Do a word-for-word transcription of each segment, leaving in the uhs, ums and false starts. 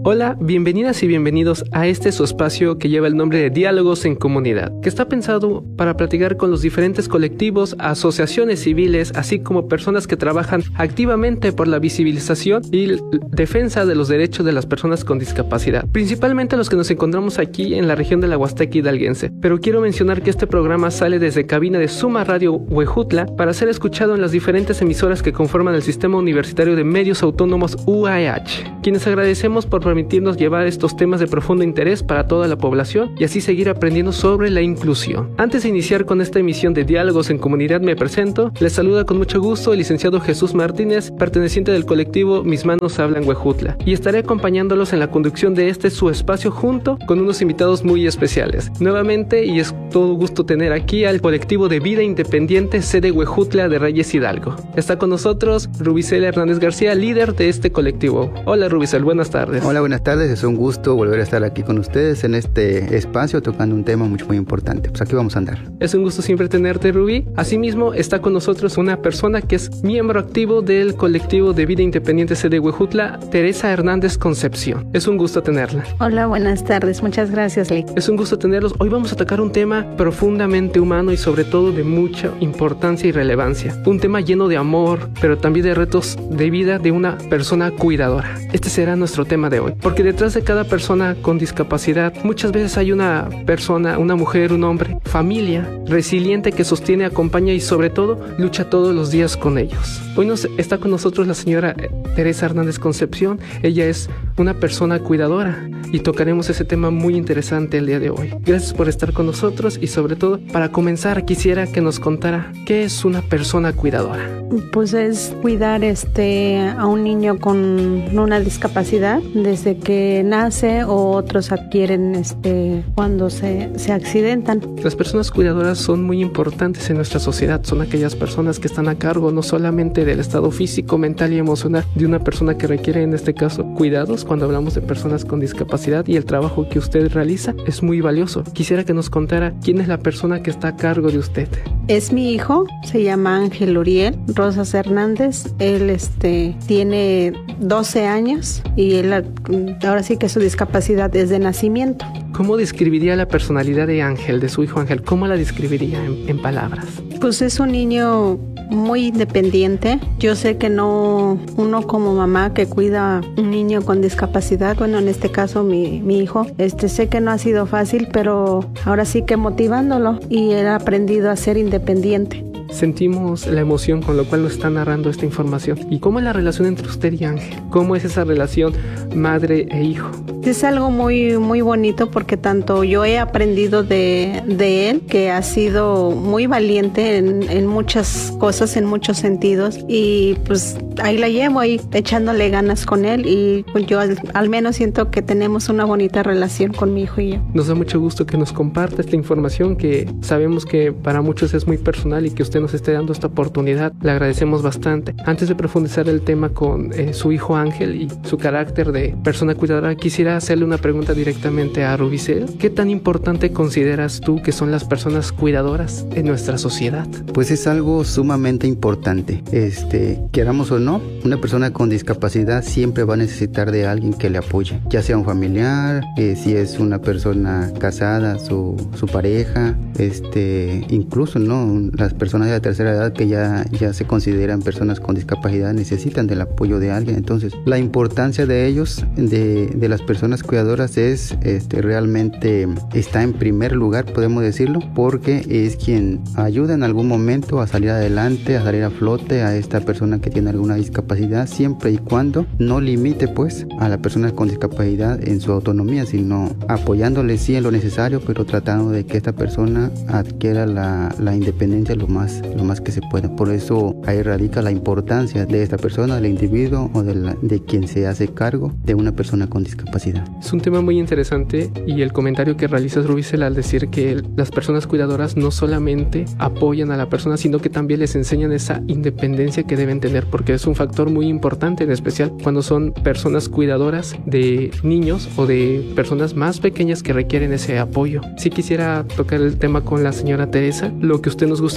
Hola, bienvenidas y bienvenidos a este su espacio que lleva el nombre de Diálogos en Comunidad, que está pensado para platicar con los diferentes colectivos, asociaciones civiles, así como personas que trabajan activamente por la visibilización y defensa de los derechos de las personas con discapacidad, principalmente los que nos encontramos aquí en la región de la Huasteca hidalguense. Pero quiero mencionar que este programa sale desde cabina de Suma Radio Huejutla para ser escuchado en las diferentes emisoras que conforman el Sistema Universitario de Medios Autónomos U A H, quienes agradecemos por permitirnos llevar estos temas de profundo interés para toda la población y así seguir aprendiendo sobre la inclusión. Antes de iniciar con esta emisión de Diálogos en Comunidad me presento. Les saluda con mucho gusto el licenciado Jesús Martínez, perteneciente del colectivo Mis Manos Hablan Huejutla, y estaré acompañándolos en la conducción de este su espacio junto con unos invitados muy especiales. Nuevamente, y es todo gusto tener aquí al colectivo de Vida Independiente sede Huejutla de Reyes Hidalgo. Está con nosotros Rubicel Hernández García, líder de este colectivo. Hola Rubicel, buenas tardes. Hola, buenas tardes, es un gusto volver a estar aquí con ustedes en este espacio tocando un tema mucho muy importante. Pues aquí vamos a andar. Es un gusto siempre tenerte, Rubí. Asimismo, está con nosotros una persona que es miembro activo del colectivo de Vida Independiente sede Huejutla, Teresa Hernández Concepción. Es un gusto tenerla. Hola, buenas tardes, muchas gracias, Lee. Es un gusto tenerlos. Hoy vamos a tocar un tema profundamente humano y sobre todo de mucha importancia y relevancia. Un tema lleno de amor, pero también de retos de vida de una persona cuidadora. Este será nuestro tema de hoy, porque detrás de cada persona con discapacidad muchas veces hay una persona, una mujer, un hombre, familia, resiliente que sostiene, acompaña y sobre todo lucha todos los días con ellos. Hoy nos está con nosotros la señora Teresa Hernández Concepción. Ella es una persona cuidadora y tocaremos ese tema muy interesante el día de hoy. Gracias por estar con nosotros y sobre todo, para comenzar, quisiera que nos contara qué es una persona cuidadora. Pues es cuidar este a un niño con una discapacidad desde que nace o otros adquieren este cuando se, se accidentan. Las personas cuidadoras son muy importantes en nuestra sociedad. Son aquellas personas que están a cargo no solamente del estado físico, mental y emocional de una persona que requiere, en este caso, cuidados. Cuando hablamos de personas con discapacidad, y el trabajo que usted realiza es muy valioso. Quisiera que nos contara quién es la persona que está a cargo de usted. Es mi hijo, se llama Ángel Uriel Rosas Hernández. Él este tiene doce años y él ahora sí que su discapacidad es de nacimiento. ¿Cómo describiría la personalidad de Ángel, de su hijo Ángel? ¿Cómo la describiría en, en palabras? Pues es un niño muy independiente. Yo sé que no, uno como mamá que cuida a un niño con discapacidad, bueno, en este caso mi, mi hijo, este sé que no ha sido fácil, pero ahora sí que motivándolo y él ha aprendido a ser independiente. Sentimos la emoción con lo cual nos está narrando esta información. ¿Y cómo es la relación entre usted y Ángel? ¿Cómo es esa relación madre e hijo? Es algo muy, muy bonito porque tanto yo he aprendido de, de él, que ha sido muy valiente en, en muchas cosas, en muchos sentidos, y pues ahí la llevo, ahí echándole ganas con él, y pues yo al, al menos siento que tenemos una bonita relación con mi hijo y yo. Nos da mucho gusto que nos comparta esta información que sabemos que para muchos es muy personal y que usted nos esté dando esta oportunidad. Le agradecemos bastante. Antes de profundizar el tema con eh, su hijo Ángel y su carácter de persona cuidadora, quisiera hacerle una pregunta directamente a Rubicel. ¿Qué tan importante consideras tú que son las personas cuidadoras en nuestra sociedad? Pues es algo sumamente importante. Este, queramos o no, una persona con discapacidad siempre va a necesitar de alguien que le apoye, ya sea un familiar, eh, si es una persona casada, su, su pareja, este, incluso no, las personas de la tercera edad que ya, ya se consideran personas con discapacidad necesitan del apoyo de alguien. Entonces, la importancia de ellos, de, de las personas cuidadoras, es este, realmente está en primer lugar, podemos decirlo, porque es quien ayuda en algún momento a salir adelante, a salir a flote a esta persona que tiene alguna discapacidad, siempre y cuando no limite pues a la persona con discapacidad en su autonomía, sino apoyándole sí en lo necesario, pero tratando de que esta persona adquiera la, la independencia lo más, lo más que se pueda. Por eso ahí radica la importancia de esta persona, del individuo o de, la, de quien se hace cargo de una persona con discapacidad. Es un tema muy interesante, y el comentario que realizas, Rubicel, al decir que las personas cuidadoras no solamente apoyan a la persona, sino que también les enseñan esa independencia que deben tener, porque es un factor muy importante, en especial cuando son personas cuidadoras de niños o de personas más pequeñas que requieren ese apoyo. Sí quisiera tocar el tema con la señora Teresa, lo que usted nos guste compartir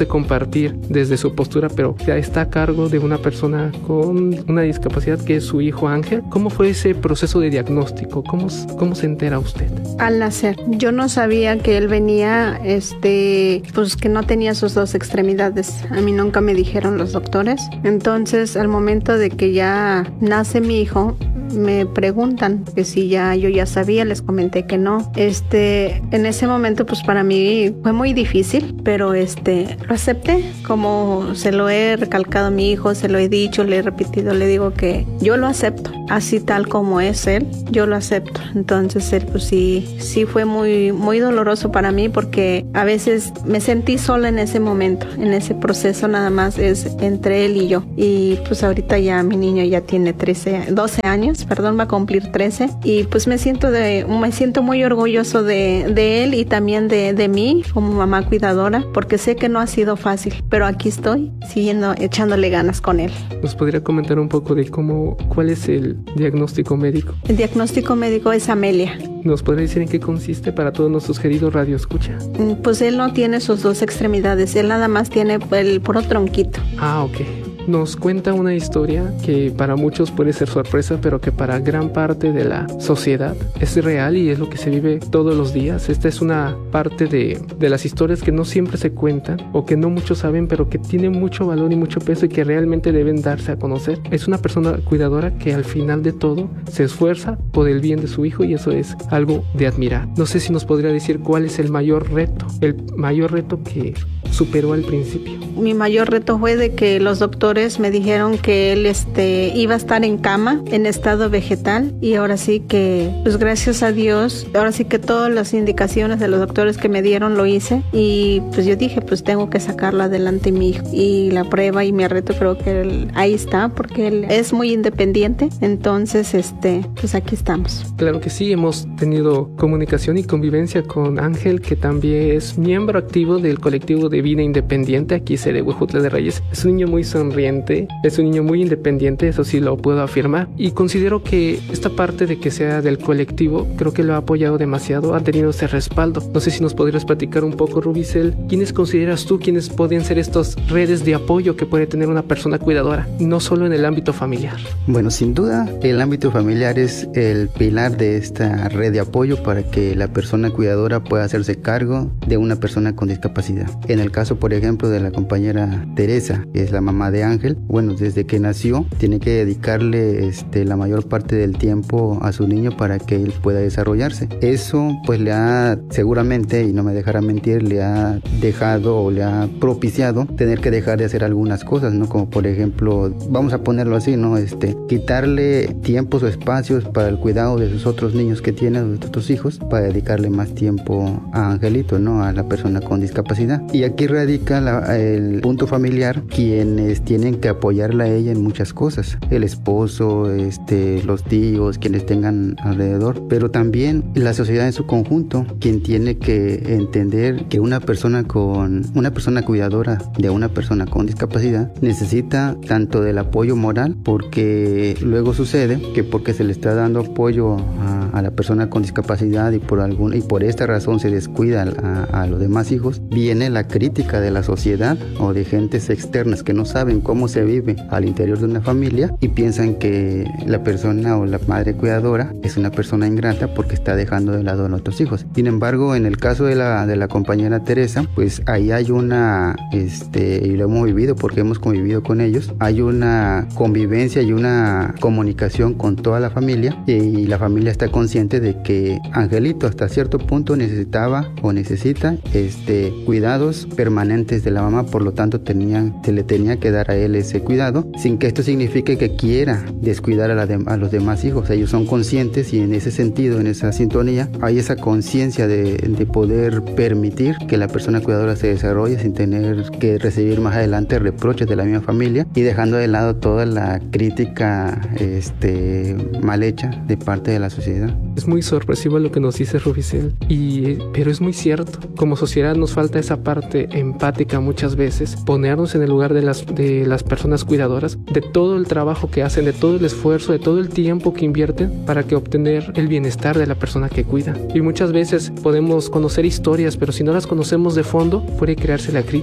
debatir desde su postura, pero ya está a cargo de una persona con una discapacidad que es su hijo Ángel. ¿Cómo fue ese proceso de diagnóstico? ¿Cómo, cómo se entera usted? Al nacer, yo no sabía que él venía, este, pues que no tenía sus dos extremidades. A mí nunca me dijeron los doctores. Entonces, al momento de que ya nace mi hijo, me preguntan que si ya yo ya sabía, les comenté que no. Este, en ese momento pues para mí fue muy difícil, pero este, lo acepté, como se lo he recalcado a mi hijo, se lo he dicho, le he repetido, le digo que yo lo acepto, así tal como es él, yo lo acepto. Entonces él pues sí, sí fue muy, muy doloroso para mí porque a veces me sentí sola en ese momento, en ese proceso nada más es entre él y yo. Y pues ahorita ya mi niño ya tiene trece, doce años, perdón, va a cumplir trece y pues me siento de, me siento muy orgulloso de, de él y también de, de mí como mamá cuidadora, porque sé que no ha sido fácil, pero aquí estoy siguiendo, echándole ganas con él. ¿Nos podría comentar un poco de cómo, cuál es el diagnóstico médico? El diagnóstico médico es Amelia. ¿Nos podría decir en qué consiste para todos nuestros queridos radioescucha? Pues él no tiene sus dos extremidades, él nada más tiene el puro tronquito. Ah, ok. Nos cuenta una historia que para muchos puede ser sorpresa, pero que para gran parte de la sociedad es real y es lo que se vive todos los días. Esta es una parte de, de las historias que no siempre se cuentan o que no muchos saben, pero que tienen mucho valor y mucho peso y que realmente deben darse a conocer. Es una persona cuidadora que al final de todo se esfuerza por el bien de su hijo y eso es algo de admirar. No sé si nos podría decir cuál es el mayor reto, el mayor reto que superó al principio. Mi mayor reto fue de que los doctores me dijeron que él este, iba a estar en cama, en estado vegetal, y ahora sí que, pues gracias a Dios, ahora sí que todas las indicaciones de los doctores que me dieron lo hice, y pues yo dije, pues tengo que sacarlo adelante mi hijo, y la prueba y mi reto creo que él, ahí está, porque él es muy independiente, entonces este, pues aquí estamos. Claro que sí, hemos tenido comunicación y convivencia con Ángel, que también es miembro activo del colectivo de Vida Independiente, aquí se de Huejutla de Reyes. Es un niño muy sonriente, es un niño muy independiente, eso sí lo puedo afirmar, y considero que esta parte de que sea del colectivo, creo que lo ha apoyado demasiado, ha tenido ese respaldo. No sé si nos podrías platicar un poco, Rubicel, ¿quiénes consideras tú quiénes podrían ser estas redes de apoyo que puede tener una persona cuidadora, no solo en el ámbito familiar? Bueno, sin duda, el ámbito familiar es el pilar de esta red de apoyo para que la persona cuidadora pueda hacerse cargo de una persona con discapacidad. En el caso, por ejemplo, de la compañera Teresa, que es la mamá de Ángel, bueno, desde que nació tiene que dedicarle este, la mayor parte del tiempo a su niño para que él pueda desarrollarse. Eso pues le ha, seguramente, y no me dejará mentir, le ha dejado o le ha propiciado tener que dejar de hacer algunas cosas, ¿no? Como por ejemplo, vamos a ponerlo así, ¿no? Este, quitarle tiempos o espacios para el cuidado de sus otros niños que tiene, de sus otros hijos, para dedicarle más tiempo a Angelito, ¿no? A la persona con discapacidad. Y aquí radica la, el punto familiar, quienes tienen que apoyarla a ella en muchas cosas, el esposo, este, los tíos, quienes tengan alrededor, pero también la sociedad en su conjunto, quien tiene que entender que una persona con una persona cuidadora de una persona con discapacidad necesita tanto del apoyo moral, porque luego sucede que porque se le está dando apoyo a, a la persona con discapacidad y por algún y por esta razón se descuida a, a los demás hijos, viene la crítica de la sociedad o de gentes externas que no saben cómo se vive al interior de una familia y piensan que la persona o la madre cuidadora es una persona ingrata porque está dejando de lado a los otros hijos. Sin embargo, en el caso de la, de la compañera Teresa, pues ahí hay una, este, y lo hemos vivido porque hemos convivido con ellos, hay una convivencia y una comunicación con toda la familia y la familia está consciente de que Angelito hasta cierto punto necesitaba o necesita este, cuidados permanentes de la mamá, por lo tanto tenía, se le tenía que dar a él ese cuidado, sin que esto signifique que quiera descuidar a, la de, a los demás hijos. Ellos son conscientes y en ese sentido, en esa sintonía, hay esa conciencia de, de poder permitir que la persona cuidadora se desarrolle sin tener que recibir más adelante reproches de la misma familia y dejando de lado toda la crítica este, mal hecha de parte de la sociedad. Es muy sorpresivo lo que nos dice Rubicel, y, pero es muy cierto. Como sociedad nos falta esa parte empática muchas veces, ponernos en el lugar de las, de las personas cuidadoras, de todo el trabajo que hacen, de todo el esfuerzo, de todo el tiempo que invierten para que obtener el bienestar de la persona que cuida. Y muchas veces podemos conocer historias, pero si no las conocemos de fondo, puede crearse la crítica.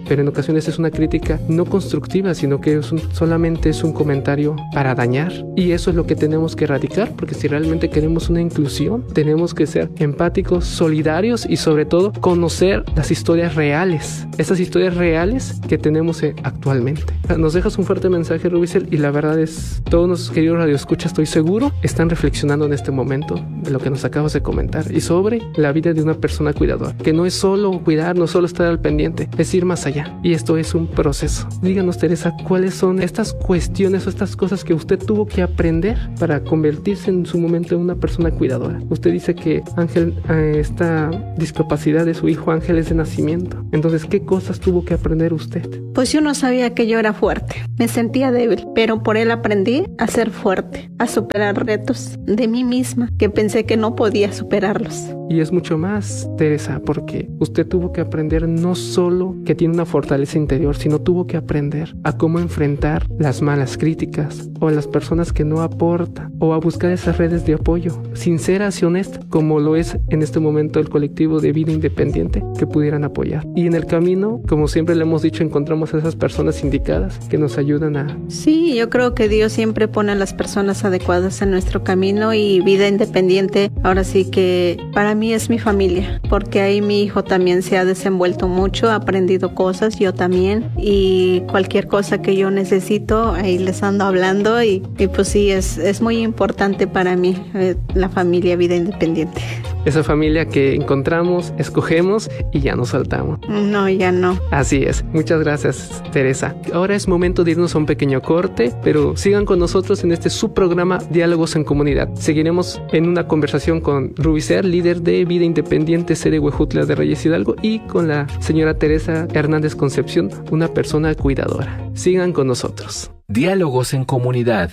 pero en ocasiones es una crítica no constructiva, sino que es un, solamente es un comentario para dañar, y eso es lo que tenemos que erradicar, porque si realmente queremos una inclusión, tenemos que ser empáticos, solidarios y sobre todo conocer las historias reales, esas historias reales que tenemos eh, actualmente. Nos dejas un fuerte mensaje, Rubicel, y la verdad es, todos nuestros queridos radioescuchas, estoy seguro, están reflexionando en este momento de lo que nos acabas de comentar y sobre la vida de una persona cuidadora, que no es solo cuidar, no solo estar al pendiente, es ir más allá, y esto es un proceso. Díganos, Teresa, ¿cuáles son estas cuestiones o estas cosas que usted tuvo que aprender para convertirse en su momento en una persona cuidadora? Usted dice que Ángel, eh, esta discapacidad de su hijo Ángel es de nacimiento, entonces, ¿qué cosas tuvo que aprender usted? Pues yo no sabía que yo era fuerte, me sentía débil, pero por él aprendí a ser fuerte, a superar retos de mí misma que pensé que no podía superarlos. Y es mucho más, Teresa, porque usted tuvo que aprender no solo que tiene una fortaleza interior, sino tuvo que aprender a cómo enfrentar las malas críticas o a las personas que no aportan, o a buscar esas redes de apoyo sinceras y honestas, como lo es en este momento el colectivo de vida independiente, que pudieran apoyar. Y en el camino, como siempre le hemos dicho, encontramos a esas personas indicadas que nos ayudan a... Sí, yo creo que Dios siempre pone a las personas adecuadas en nuestro camino, y Vida Independiente ahora sí que para mí es mi familia, porque ahí mi hijo también se ha desenvuelto mucho, ha aprendido cosas, yo también, y cualquier cosa que yo necesito, ahí les ando hablando, y, y pues sí, es, es muy importante para mí eh, la familia Vida Independiente. Esa familia que encontramos, escogemos y ya nos saltamos. No, ya no. Así es. Muchas gracias, Teresa. Ahora es momento de irnos a un pequeño corte, pero sigan con nosotros en este subprograma Diálogos en Comunidad. Seguiremos en una conversación con Rubicel, líder de Vida Independiente sede Huejutla de Reyes Hidalgo, y con la señora Teresa Hernández Concepción, una persona cuidadora. Sigan con nosotros. Diálogos en Comunidad.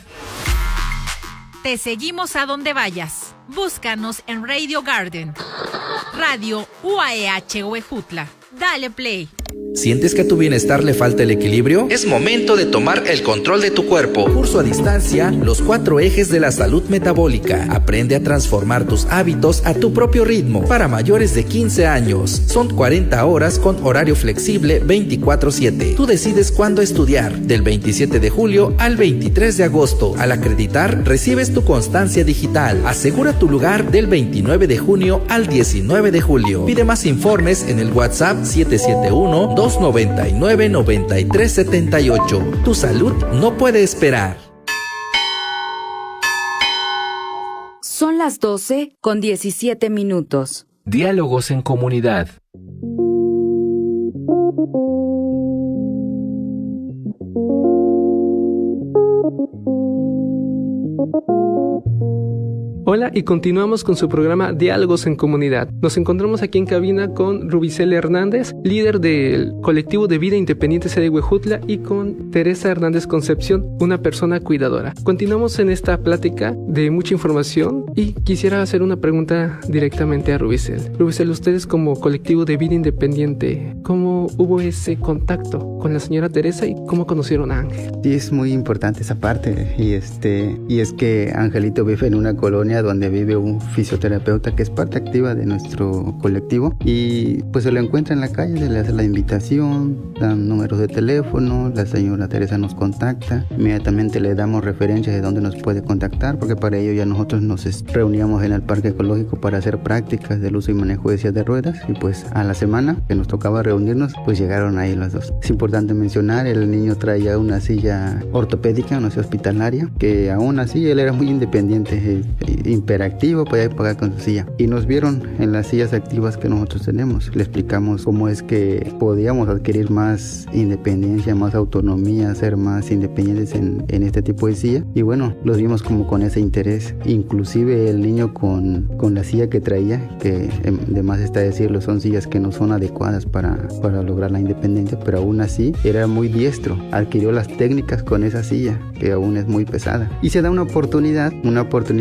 Te seguimos a donde vayas. Búscanos en Radio Garden, Radio U A E H Huejutla. Dale play. ¿Sientes que a tu bienestar le falta el equilibrio? Es momento de tomar el control de tu cuerpo. Curso a distancia, los cuatro ejes de la salud metabólica. Aprende a transformar tus hábitos a tu propio ritmo. Para mayores de quince años. Son cuarenta horas con horario flexible veinticuatro siete. Tú decides cuándo estudiar. Del veintisiete de julio al veintitrés de agosto. Al acreditar, recibes tu constancia digital. Asegura tu lugar del veintinueve de junio al diecinueve de julio. Pide más informes en el WhatsApp siete siete uno, dos nueve nueve, nueve tres siete ocho. Tu salud no puede esperar. Son las doce con diecisiete minutos. Diálogos en Comunidad. Hola, y continuamos con su programa Diálogos en Comunidad. Nos encontramos aquí en cabina con Rubicel Hernández, líder del colectivo de Vida Independiente sede Huejutla, y con Teresa Hernández Concepción, una persona cuidadora. Continuamos en esta plática de mucha información y quisiera hacer una pregunta directamente a Rubicel. Rubicel, ustedes como colectivo de Vida Independiente, ¿cómo hubo ese contacto con la señora Teresa y cómo conocieron a Ángel? Sí, es muy importante esa parte, y este y es que Angelito vive en una colonia donde vive un fisioterapeuta que es parte activa de nuestro colectivo, y pues se lo encuentra en la calle, se le hace la invitación, dan números de teléfono, la señora Teresa nos contacta, inmediatamente le damos referencias de dónde nos puede contactar, porque para ello ya nosotros nos reuníamos en el parque ecológico para hacer prácticas del uso y manejo de sillas de ruedas, y pues a la semana que nos tocaba reunirnos, pues llegaron ahí los dos. Es importante mencionar, el niño traía una silla ortopédica, una silla hospitalaria, que aún así él era muy independiente, hiperactivo, podía pagar con su silla, y nos vieron en las sillas activas que nosotros tenemos. Le explicamos cómo es que podíamos adquirir más independencia, más autonomía, ser más independientes en, en este tipo de silla, y bueno, los vimos como con ese interés. Inclusive el niño con, con la silla que traía, que de más está decirlo, son sillas que no son adecuadas para, para lograr la independencia, pero aún así era muy diestro, adquirió las técnicas con esa silla, que aún es muy pesada, y se da una oportunidad, una oportunidad de poder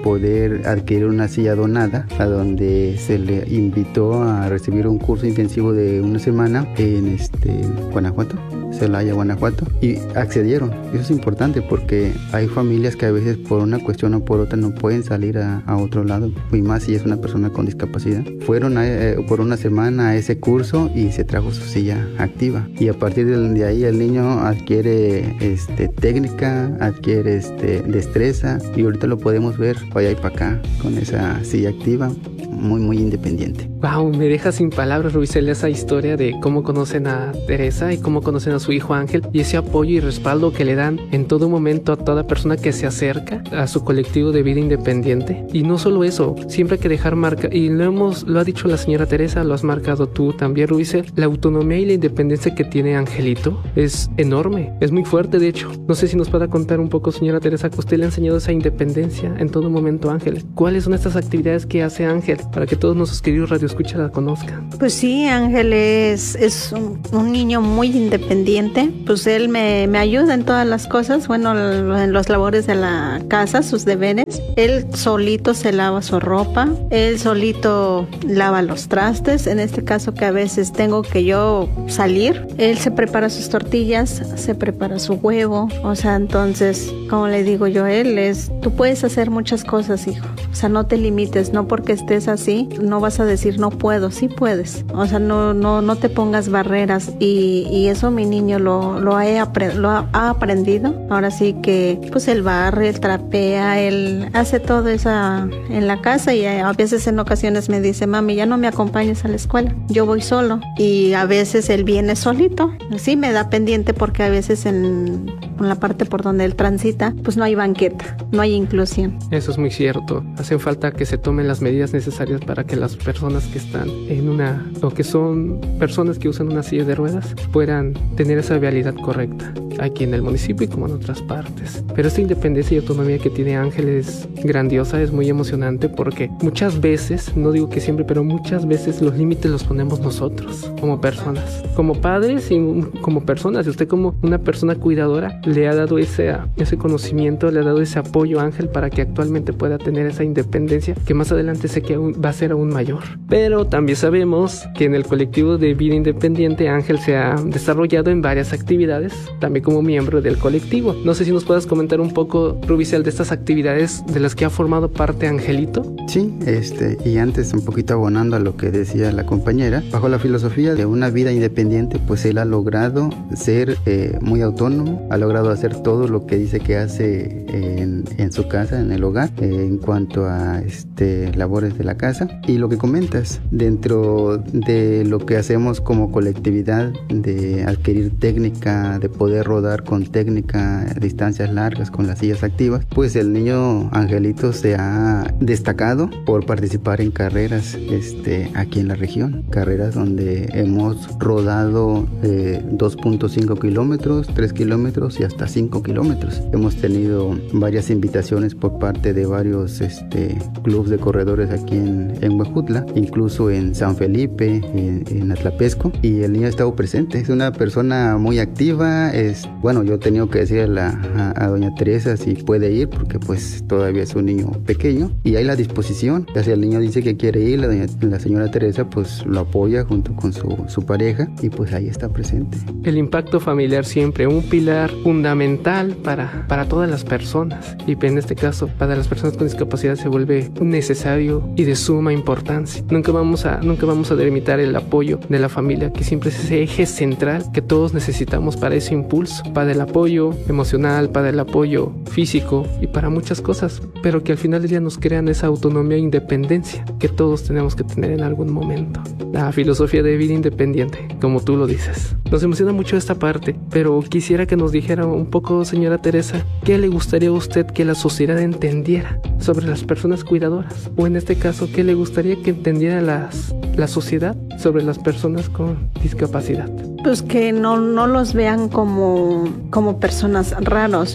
poder adquirir una silla donada, a donde se le invitó a recibir un curso intensivo de una semana en este Guanajuato, Celaya, Guanajuato, y accedieron. Eso es importante porque hay familias que a veces por una cuestión o por otra no pueden salir a, a otro lado, y más si es una persona con discapacidad. Fueron a, eh, por una semana a ese curso y se trajo su silla activa, y a partir de, de ahí el niño adquiere este, técnica, adquiere este, destreza, y ahorita lo podemos ver para allá y para acá con esa silla activa, muy muy independiente. Wow, me deja sin palabras, Rubicel, esa historia de cómo conocen a Teresa y cómo conocen a su hijo Ángel, y ese apoyo y respaldo que le dan en todo momento a toda persona que se acerca a su colectivo de vida independiente. Y no solo eso, siempre hay que dejar marca, y lo hemos, lo ha dicho la señora Teresa, lo has marcado tú también, Rubicel, la autonomía y la independencia que tiene Angelito es enorme, es muy fuerte. De hecho, no sé si nos pueda contar un poco, señora Teresa, que usted le ha enseñado esa independencia en todo momento a Ángel. ¿Cuáles son estas actividades que hace Ángel para que todos nuestros queridos radioescuchas la conozcan? Pues sí, Ángel es, es un, un niño muy independiente. Pues él me, me ayuda en todas las cosas, bueno, en los labores de la casa, sus deberes. Él solito se lava su ropa, él solito lava los trastes. En este caso que a veces tengo que yo salir, él se prepara sus tortillas, se prepara su huevo. O sea, entonces, como le digo yo, él es, tú puedes hacer muchas cosas, hijo. O sea, no te limites, no porque estés así, no vas a decir no puedo, sí puedes. O sea, no, no, no te pongas barreras, y, y eso mi niño lo, lo, he apre- lo ha, ha aprendido. Ahora sí que, pues él barre, él trapea, él hace todo eso en la casa, y a veces en ocasiones me dice, mami, ya no me acompañes a la escuela, yo voy solo. Y a veces él viene solito. Sí, me da pendiente porque a veces en, en la parte por donde él transita, pues no hay banqueta, no hay inclusión. Eso es muy cierto. Hacen falta que se tomen las medidas necesarias para que las personas que están en una, o que son personas que usan una silla de ruedas, puedan tener esa vialidad correcta aquí en el municipio y como en otras partes. Pero esta independencia y autonomía que tiene Ángel es grandiosa, es muy emocionante, porque muchas veces, no digo que siempre, pero muchas veces los límites los ponemos nosotros como personas, como padres y como personas. Y usted, como una persona cuidadora, le ha dado ese, ese conocimiento, le ha dado ese apoyo a Ángel para que actualmente pueda tener esa independencia, que más adelante sé que aún va a ser aún mayor. Pero también sabemos que en el colectivo de vida independiente Ángel se ha desarrollado en varias actividades, también como miembro del colectivo. No sé si nos puedas comentar un poco, Rubicel, de estas actividades de las que ha formado parte Angelito. Sí, este, y antes un poquito abonando a lo que decía la compañera, bajo la filosofía de una vida independiente, pues él ha logrado ser eh, muy autónomo, ha logrado hacer todo lo que dice que hace en, en su casa, en el hogar, eh, en cuanto a este, labores de la casa. Y lo que comentas, dentro de lo que hacemos como colectividad, de adquirir técnica, de poder rodar con técnica a distancias largas con las sillas activas, pues el niño Angelito se ha destacado por participar en carreras este, aquí en la región, carreras donde hemos rodado eh, dos punto cinco kilómetros, tres kilómetros y hasta cinco kilómetros. Hemos tenido varias invitaciones por parte de varios este, clubes de corredores aquí en, en Huejutla, incluso en San Felipe, en, en Atlapesco, y el niño ha estado presente. Es una persona muy activa. Es, bueno, yo he tenido que decirle a, a, a doña Teresa si puede ir, porque pues todavía es un niño pequeño y hay la disposición. Ya si el niño dice que quiere ir, la, doña, la señora Teresa pues lo apoya junto con su, su pareja, y pues ahí está presente. El impacto familiar siempre, un pilar fundamental para, para todas las personas, y en este caso para las personas con discapacidad se vuelve necesario y de suma importancia. Nunca vamos a, nunca vamos a delimitar el apoyo de la familia, que siempre es ese eje central que todos necesitamos para ese impulso, para el apoyo emocional, para el apoyo físico y para muchas cosas, pero que al final del día nos crean esa autonomía e independencia que todos tenemos que tener en algún momento. La filosofía de vida independiente, como tú lo dices. Nos emociona mucho esta parte, pero quisiera que nos dijera un poco, señora Teresa, ¿qué le gustaría a usted que la sociedad entendiera sobre las personas cuidadoras? O en este caso, ¿qué le gustaría que entendiera las, la sociedad sobre las personas con discapacidad? Pues que no, no los vean como, como personas raros, ¿no?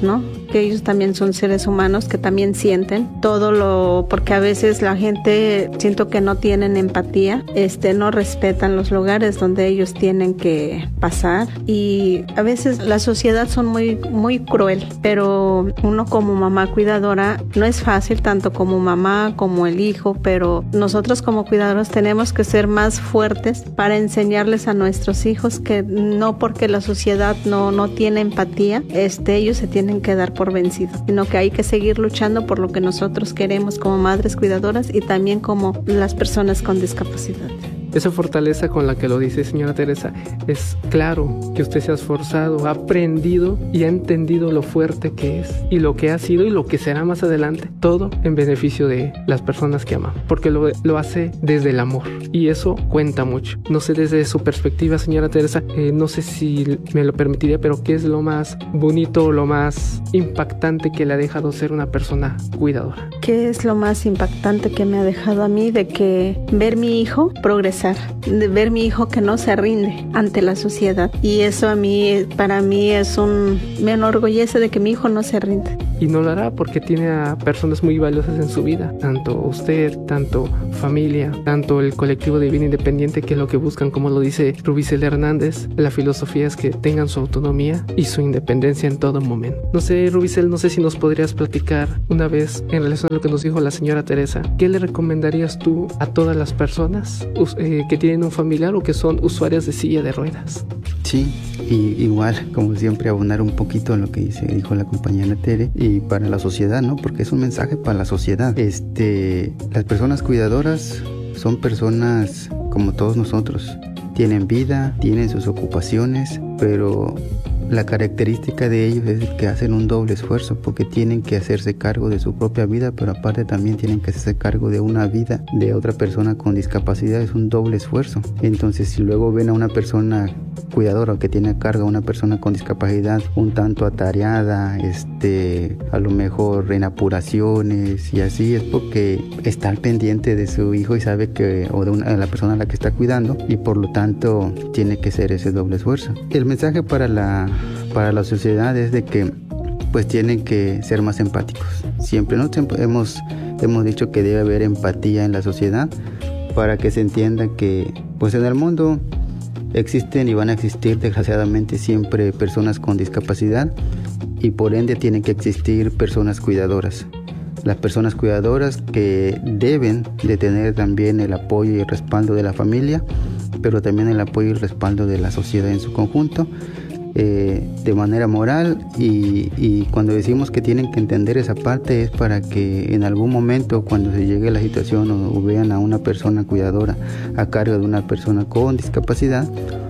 que ellos también son seres humanos, que también sienten todo lo, porque a veces la gente siento que no tienen empatía, este, no respetan los lugares donde ellos tienen que pasar, y a veces la sociedad son muy, muy cruel, pero uno como mamá cuidadora no es fácil, tanto como mamá como el hijo, pero nosotros como cuidadores tenemos que ser más fuertes para enseñarles a nuestros hijos que no porque la sociedad no, no tiene empatía, este, ellos se tienen que dar por vencidos, sino que hay que seguir luchando por lo que nosotros queremos como madres cuidadoras y también como las personas con discapacidad. Esa fortaleza con la que lo dice, señora Teresa, es claro que usted se ha esforzado, ha aprendido y ha entendido lo fuerte que es y lo que ha sido y lo que será más adelante, todo en beneficio de las personas que ama, porque lo, lo hace desde el amor y eso cuenta mucho. No sé, desde su perspectiva, señora Teresa, eh, no sé si me lo permitiría, pero ¿qué es lo más bonito o lo más impactante que le ha dejado ser una persona cuidadora? ¿Qué es lo más impactante que me ha dejado a mí? De que ver mi hijo progresar, de ver mi hijo que no se rinde ante la sociedad, y eso a mí, para mí es un, me enorgullece de que mi hijo no se rinde. Y no lo hará porque tiene a personas muy valiosas en su vida, tanto usted, tanto familia, tanto el colectivo de vida independiente, que es lo que buscan, como lo dice Rubicel Hernández. La filosofía es que tengan su autonomía y su independencia en todo momento. No sé, Rubicel, no sé si nos podrías platicar una vez en relación a lo que nos dijo la señora Teresa, ¿qué le recomendarías tú a todas las personas eh, que tienen un familiar o que son usuarias de silla de ruedas? Sí, y igual, como siempre, abonar un poquito en lo que dice, dijo la compañera Tere, y para la sociedad, ¿no? Porque es un mensaje para la sociedad. Este, las personas cuidadoras son personas como todos nosotros. Tienen vida, tienen sus ocupaciones, pero la característica de ellos es que hacen un doble esfuerzo, porque tienen que hacerse cargo de su propia vida, pero aparte también tienen que hacerse cargo de una vida de otra persona con discapacidad. Es un doble esfuerzo. Entonces, si luego ven a una persona cuidadora que tiene a cargo a una persona con discapacidad un tanto atareada, este, a lo mejor en apuraciones y así, es porque está al pendiente de su hijo y sabe que, o de, una, de la persona a la que está cuidando, y por lo tanto tiene que ser ese doble esfuerzo. El mensaje para la para la sociedad es de que pues tienen que ser más empáticos. Siempre nos hemos hemos dicho que debe haber empatía en la sociedad para que se entienda que pues en el mundo existen y van a existir desgraciadamente siempre personas con discapacidad, y por ende tienen que existir personas cuidadoras. Las personas cuidadoras que deben de tener también el apoyo y el respaldo de la familia, pero también el apoyo y el respaldo de la sociedad en su conjunto, eh, de manera moral, y, y cuando decimos que tienen que entender esa parte es para que en algún momento, cuando se llegue a la situación o, o vean a una persona cuidadora a cargo de una persona con discapacidad,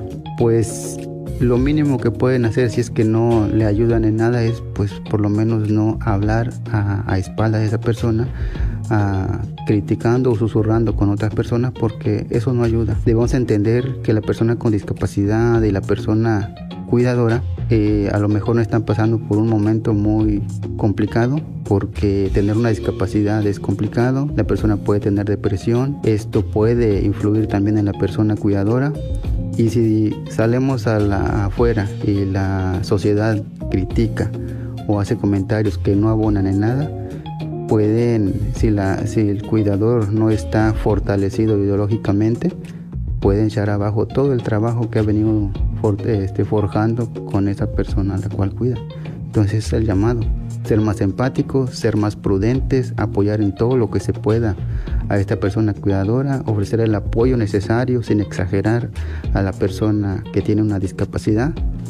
pues lo mínimo que pueden hacer, si es que no le ayudan en nada, es pues por lo menos no hablar a, a espaldas de esa persona, a, criticando o susurrando con otras personas, porque eso no ayuda. Debemos entender que la persona con discapacidad y la persona cuidadora eh, a lo mejor no están pasando por un momento muy complicado, porque tener una discapacidad es complicado. La persona puede tener depresión, esto puede influir también en la persona cuidadora. Y si salimos a la afuera y la sociedad critica o hace comentarios que no abonan en nada, pueden, si, la, si el cuidador no está fortalecido ideológicamente, pueden echar abajo todo el trabajo que ha venido for, este, forjando con esa persona a la cual cuida. Entonces es el llamado, ser más empáticos, ser más prudentes, apoyar en todo lo que se pueda a esta persona cuidadora, ofrecer el apoyo necesario sin exagerar a la persona que tiene una discapacidad,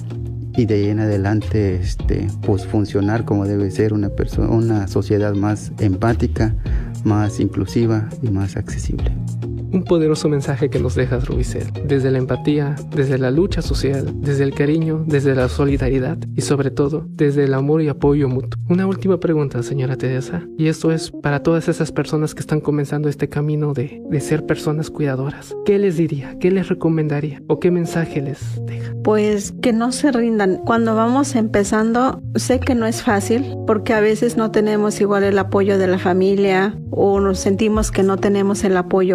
y de ahí en adelante este, pues funcionar como debe ser una, persona, una sociedad más empática, más inclusiva y más accesible. Un poderoso mensaje que nos dejas, Rubicel, desde la empatía, desde la lucha social, desde el cariño, desde la solidaridad y sobre todo desde el amor y apoyo mutuo. Una última pregunta, señora Teresa, y esto es para todas esas personas que están comenzando este camino de, de ser personas cuidadoras. ¿Qué les diría? ¿Qué les recomendaría? ¿O qué mensaje les deja? Pues que no se rindan. Cuando vamos empezando, sé que no es fácil, porque a veces no tenemos igual el apoyo de la familia o nos sentimos que no tenemos el apoyo, pero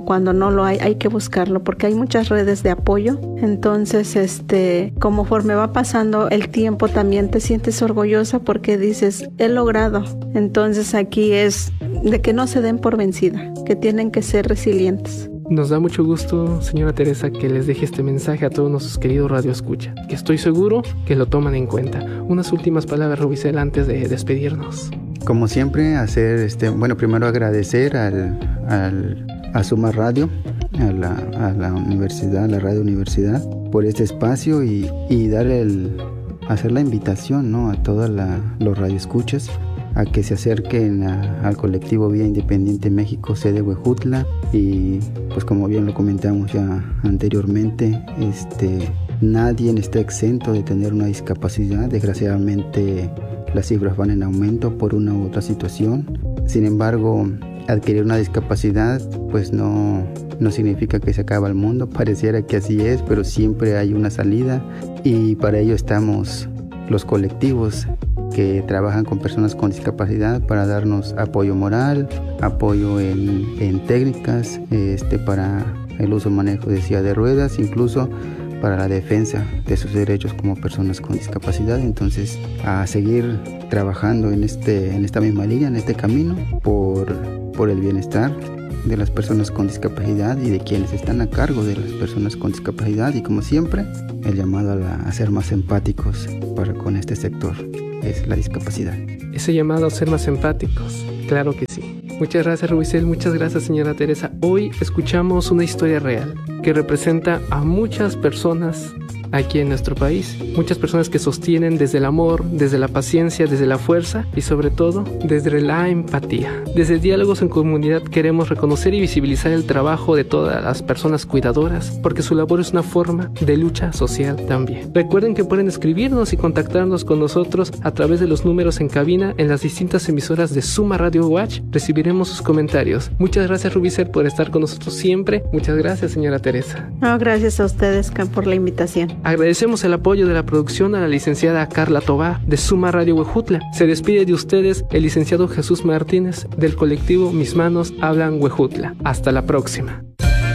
pero cuando no lo hay, hay que buscarlo porque hay muchas redes de apoyo. Entonces, este, conforme va pasando el tiempo también te sientes orgullosa porque dices, he logrado. Entonces aquí es de que no se den por vencida, que tienen que ser resilientes. Nos da mucho gusto, señora Teresa, que les deje este mensaje a todos nuestros queridos radioescucha, que estoy seguro que lo toman en cuenta. Unas últimas palabras, Rubicel, antes de despedirnos. Como siempre, hacer, este, bueno, primero agradecer al, al, a Suma Radio, a la, a la universidad, a la radio universidad, por este espacio y, y dar el, hacer la invitación, ¿no?, a todos los radioescuchas a que se acerquen a, al colectivo Vía Independiente México, sede Huejutla, y pues como bien lo comentamos ya anteriormente, este, nadie está exento de tener una discapacidad. Desgraciadamente las cifras van en aumento por una u otra situación. Sin embargo, adquirir una discapacidad pues no, no significa que se acaba el mundo. Pareciera que así es, pero siempre hay una salida, y para ello estamos los colectivos que trabajan con personas con discapacidad para darnos apoyo moral, apoyo en, en técnicas este, para el uso y manejo de silla de ruedas, incluso para la defensa de sus derechos como personas con discapacidad. Entonces, a seguir trabajando en, este, en esta misma línea, en este camino, por, por el bienestar de las personas con discapacidad y de quienes están a cargo de las personas con discapacidad, y como siempre, el llamado a, la, a ser más empáticos para con este sector es la discapacidad. Ese llamado a ser más empáticos, claro que sí. Muchas gracias, Rubicel, muchas gracias, señora Teresa. Hoy escuchamos una historia real que representa a muchas personas aquí en nuestro país, muchas personas que sostienen desde el amor, desde la paciencia, desde la fuerza y sobre todo desde la empatía. Desde Diálogos en Comunidad queremos reconocer y visibilizar el trabajo de todas las personas cuidadoras, porque su labor es una forma de lucha social también. Recuerden que pueden escribirnos y contactarnos con nosotros a través de los números en cabina en las distintas emisoras de Suma Radio Watch. Recibiremos sus comentarios. Muchas gracias, Rubicel, por estar con nosotros siempre. Muchas gracias, señora Teresa. No, gracias a ustedes por la invitación. Agradecemos el apoyo de la producción a la licenciada Carla Tobar de Suma Radio Huejutla. Se despide de ustedes el licenciado Jesús Martínez del colectivo Mis Manos Hablan Huejutla. Hasta la próxima.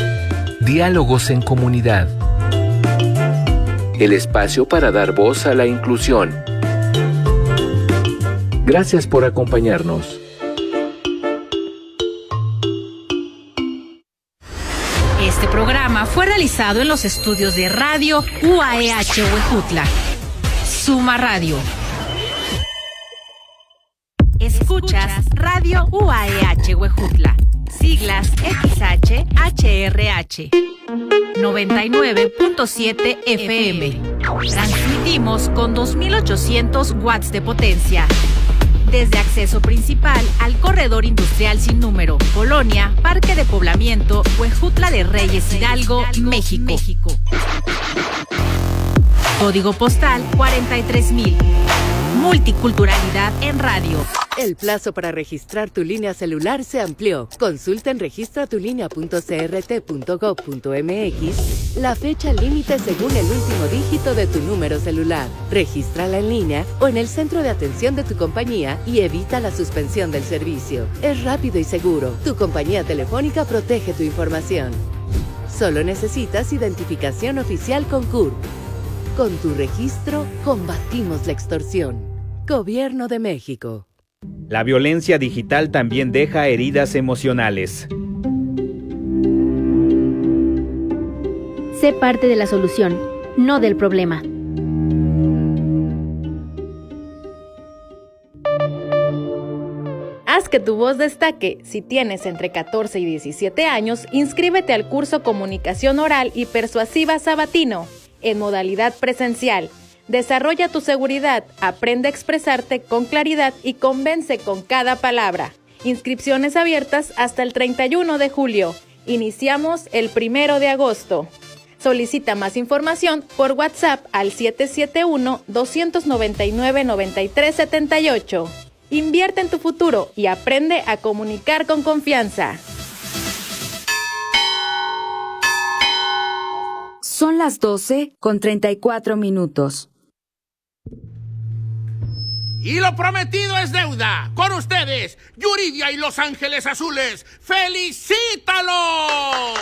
Diálogos en Comunidad. El espacio para dar voz a la inclusión. Gracias por acompañarnos. Este programa fue realizado en los estudios de Radio U A E H Huejutla. Suma Radio. Escuchas Radio U A E H Huejutla. Siglas X H H R H. noventa y nueve punto siete F M. Transmitimos con dos mil ochocientos watts de potencia. Desde acceso principal al corredor industrial sin número, Colonia, Parque de Poblamiento, Huejutla de Reyes Hidalgo, México. Código postal cuarenta y tres mil. Multiculturalidad en radio. El plazo para registrar tu línea celular se amplió. Consulta en registra tu línea punto c r t punto gob punto m x la fecha límite según el último dígito de tu número celular. Regístrala en línea o en el centro de atención de tu compañía y evita la suspensión del servicio. Es rápido y seguro. Tu compañía telefónica protege tu información. Solo necesitas identificación oficial con C U R P. Con tu registro, combatimos la extorsión. Gobierno de México. La violencia digital también deja heridas emocionales. Sé parte de la solución, no del problema. Haz que tu voz destaque. Si tienes entre catorce y diecisiete años, inscríbete al curso Comunicación Oral y Persuasiva Sabatino, en modalidad presencial. Desarrolla tu seguridad, aprende a expresarte con claridad y convence con cada palabra. Inscripciones abiertas hasta el treinta y uno de julio. Iniciamos el primero de agosto. Solicita más información por WhatsApp al siete siete uno, dos nueve nueve, nueve tres siete ocho. Invierte en tu futuro y aprende a comunicar con confianza. Son las doce con treinta y cuatro minutos. Y lo prometido es deuda. Con ustedes, Yuridia y Los Ángeles Azules. ¡Felicítame!